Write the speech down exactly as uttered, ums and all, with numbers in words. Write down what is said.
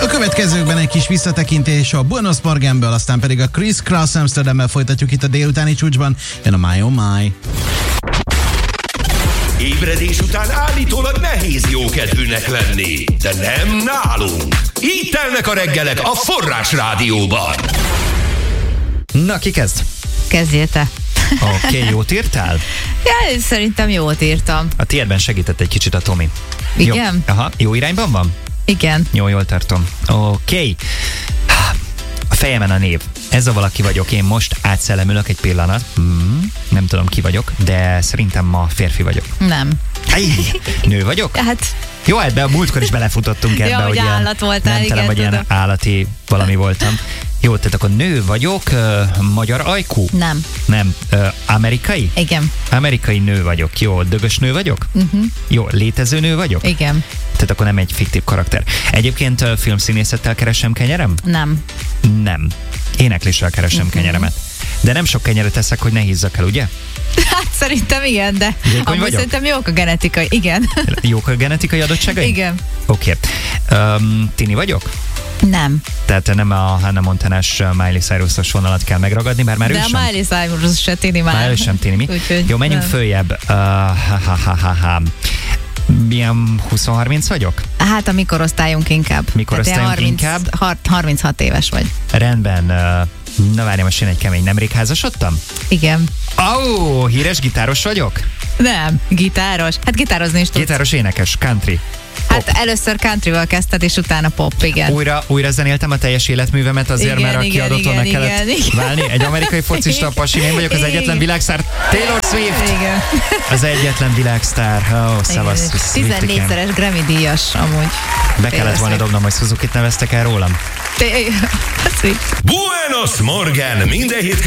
következőkben egy kis visszatekintés a Buenos Morganből, aztán pedig a Chris Cross Amsterdammel folytatjuk itt a délutáni csúcsban. Jön a My Oh My. Ébredés után állítólag nehéz jókedvűnek lenni, de nem nálunk. Így telnek a reggelek a Forrás Rádióban. Na, ki kezd? Kezdjél te. Oké, okay, jót írtál? Ja, szerintem jót írtam. A tiédben segített egy kicsit a Tomi. Igen? Jó, aha, jó irányban van? Igen. Jó, jól tartom. Oké. Okay. A fejemen a név. Ez a valaki vagyok. Én most átszellemülök egy pillanat. Mm, nem tudom, ki vagyok, de szerintem ma férfi vagyok. Nem. Ay, nő vagyok? Hát... Jó, hát be a múltkor is belefutottunk ebbe, ja, hogy ilyen, állat voltál, nem igen, tudom, hogy ilyen tudom. állati valami voltam. Jó, tehát akkor nő vagyok, uh, magyar ajkú? Nem. Nem. Uh, amerikai? Igen. Amerikai nő vagyok. Jó, dögös nő vagyok? Uh-huh. Jó, létező nő vagyok? Igen. Tehát akkor nem egy fiktív karakter. Egyébként uh, filmszínészettel keresem kenyerem? Nem. Nem. Énekléssel keresem uh-huh. kenyeremet. De nem sok kenyeret eszek, hogy ne hízzak el, ugye? Hát szerintem igen, de Vékony amúgy vagyok? szerintem jók a genetikai. Igen. Jók a genetikai adottságai? Igen. Oké. Okay. Um, tini vagyok? Nem. Tehát nem a Hannah Montanás Miley Cyrus-os vonalat kell megragadni, bár már de ő a sem. Miley Cyrus se tini már. Már ő sem tini, mi? Úgyhogy jó, menjünk nem. följebb. Uh, ha, ha, ha, ha, ha. Milyen húsz-harminc vagyok? Hát a mikorosztályunk inkább. Mikorosztályunk Tehát harminc, inkább? harminchat éves vagy. Rendben. Uh, na várjam, most én egy kemény. Nemrég házasodtam? Igen. Ó, oh, híres gitáros vagyok? Nem, gitáros. Hát gitározni is tudsz. Gitáros, énekes, country. Hát először countryval kezdted, és utána pop, igen. Újra, újra zenéltem a teljes életművemet azért, Igen, mert a igen, kiadótól meg igen, kellett igen, igen. válni. Egy amerikai focista pasi, én vagyok az egyetlen világsztár. Taylor Swift! Igen. Az egyetlen világsztár. Ó, oh, szavasz. tizennégyszeres Grammy díjas amúgy. Be kellett volna dobnom, hogy Suzukit neveztek el rólam. Buenos Buenos Morgan minden hét